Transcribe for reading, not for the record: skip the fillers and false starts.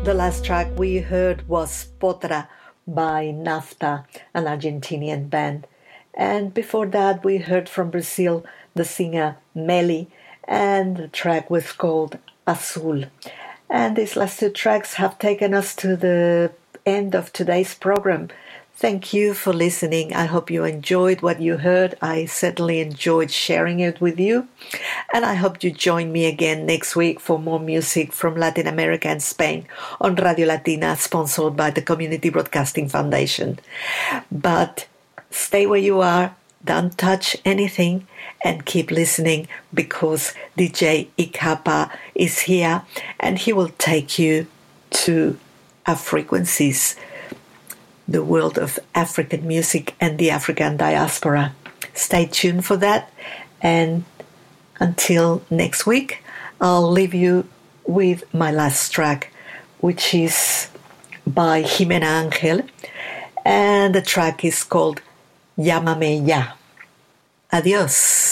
The last track we heard was Potra by Nafta, an Argentinian band. And before that, we heard from Brazil the singer Meli, and the track was called Azul. And these last two tracks have taken us to the end of today's program. Thank you for listening. I hope you enjoyed what you heard. I certainly enjoyed sharing it with you. And I hope you join me again next week for more music from Latin America and Spain on Radio Latina, sponsored by the Community Broadcasting Foundation. But stay where you are, don't touch anything, and keep listening, because DJ Ikapa is here and he will take you to our frequencies, the world of African music and the African diaspora. Stay tuned for that, and until next week, I'll leave you with my last track, which is by Jimena Ángel, and the track is called Llámame Ya. Adiós.